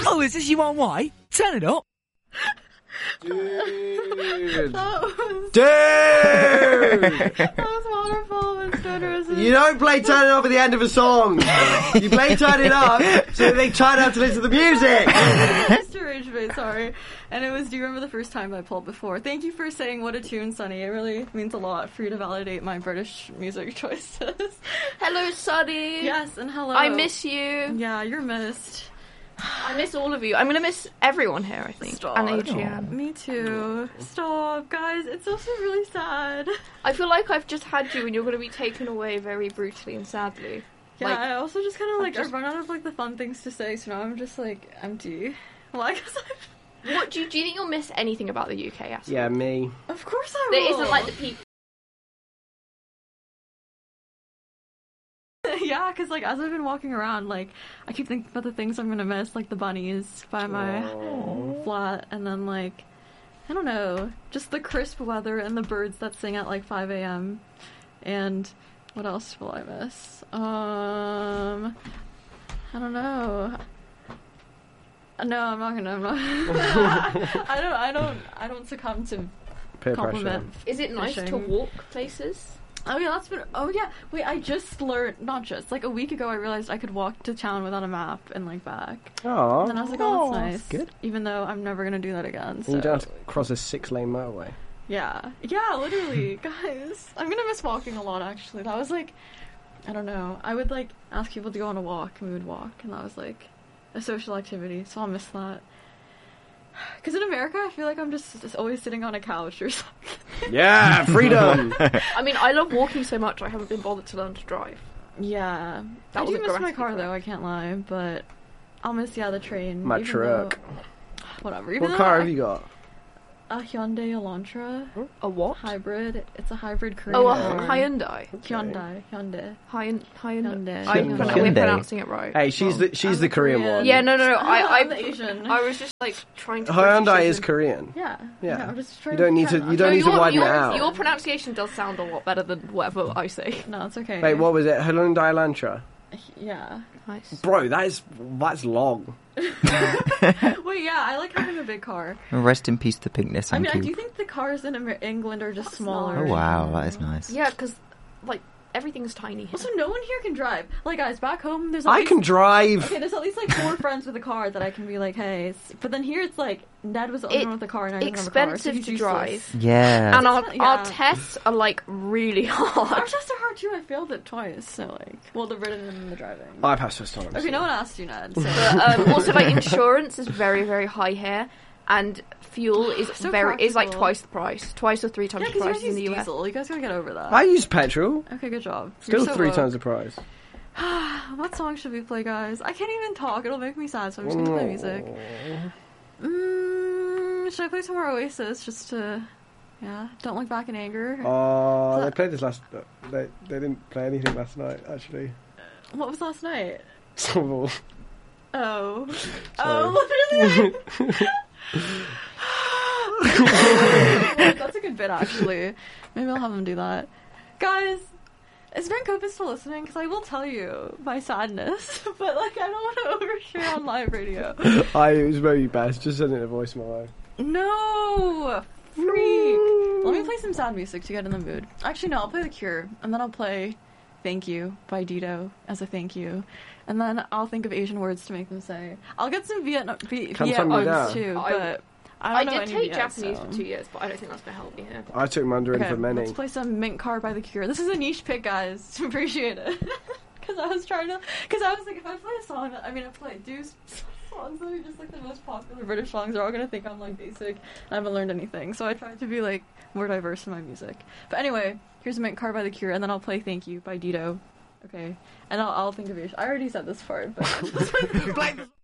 Oh, is this you on white? Turn it up. Dude. That was wonderful. You don't play Turn It Up at the end of a song. You play Turn It Up so that they turn up to listen to the music. Mr. Ridgeway, sorry. And it was, do you remember the first time I pulled before? Thank you for saying what a tune, Sunny. It really means a lot for you to validate my British music choices. Hello, Sunny. Yes, and hello. I miss you. Yeah, you're missed. I miss all of you. I'm going to miss everyone here, I think. Stop. And Adrienne. Me too. Stop, guys. It's also really sad. I feel like I've just had you and you're going to be taken away very brutally and sadly. Yeah, Like, I also just kind of like, just- I've run out of like the fun things to say, so now I'm just like empty. Well, because what do you think you'll miss anything about the UK? Ashley? Yeah, me. of course I There will. isn't like the people. Yeah, because like as I've been walking around, like I keep thinking about the things I'm gonna miss, like the bunnies by my flat, and then like I don't know, just the crisp weather and the birds that sing at like 5 a.m. And what else will I miss? I don't know. No, I'm not gonna. I'm not. I don't succumb to Peer compliment. Is it nice to fishing. walk places? Oh yeah, that's been. Oh yeah, wait. I just learned. Not just like a week ago. I realized I could walk to town without a map and like back. Oh, And then I was like, oh, that's nice. Good. Even though I'm never gonna do that again. So. You don't have to cross a 6-lane motorway. Yeah, literally, guys. I'm gonna miss walking a lot. Actually, that was like, I don't know. I would like ask people to go on a walk, and we would walk, and that was like a social activity. So I'll miss that. Because in America, I feel like I'm just always sitting on a couch or something. Yeah, freedom. I mean, I love walking so much I haven't been bothered to learn to drive. Yeah, That I was do a miss my grammatically car correct. though. I can't lie, but I'll miss the train. My even truck. though- whatever. Even What though car I- have you got? A Hyundai Elantra A what? hybrid. It's a hybrid Korean. Oh, a car. Hyundai. Hyundai. Hyundai. Hyundai. We're pronouncing it right. Hey, she's the I'm the Korean Korean. one. Yeah, no. I'm the Asian. I was just like trying to. Hyundai British is it. Korean. Yeah. Yeah. I'm just trying You don't need to. You don't need to widen it out. Your pronunciation does sound a lot better than whatever I say. No, it's okay. Wait, what was it? Hyundai Elantra. Yeah. Nice. Bro, that's long. Wait, yeah, I like having a big car. Rest in peace to Pink Nissan I mean, I Coupe. do think the cars in England are just smaller. Oh wow, that is nice. Yeah, because like everything's tiny here. Also, no one here can drive. Like, guys, back home, there's at I least... can drive. Okay, there's at least like 4 friends with a car that I can be like, hey. But then here it's like, Dad was the only one with a car and I didn't have a car. So Expensive he's to useless. drive. Yeah. And our Yeah. tests are like really Our hard. tests are hard too. I failed it twice. So like, well, the written and the driving. I passed first time. Okay, no one asked you, Ned. So. But also like insurance is very, very high here. And fuel is So is like practical. twice the price. 2 or 3 times Yeah, the because you price guys in use the US. diesel. You guys gotta get over that. I use petrol. Okay, good job. Still You're so 3 woke. times the price. What song should we play, guys? I can't even talk. It'll make me sad, so I'm just gonna play music. Should I play some more Oasis just to... Yeah, Don't Look Back in Anger? Oh, they played this last. They didn't play anything last night. Actually, What was last night? Somerville. Oh. Sorry. Oh, literally! That's a good bit, actually. Maybe I'll have them do that. Guys, is Ben Cope still listening? Because I will tell you my sadness, but like I don't want to overshare on live radio. It was very best. Just send it a voicemail. No! Freak! Let me play some sad music to get in the mood. Actually, no, I'll play The Cure, and then I'll play Thank You by Dido as a thank you. And then I'll think of Asian words to make them say. I'll get some Viet words too, but I don't know did any take Viet, Japanese so. for 2 years, but I don't think that's going to help me here. I took Mandarin Okay, for many. let's play some Mint Car by The Cure. This is a niche pick, guys. Appreciate it. Because I was trying to... Because I was like, if I play a song that... I mean, if I do songs that are just like the most popular British songs, they're all going to think I'm like basic and I haven't learned anything. So I tried to be like more diverse in my music. But anyway, here's Mint Car by The Cure, and then I'll play Thank You by Dido. Okay. And I'll think of it. I already said this part, but...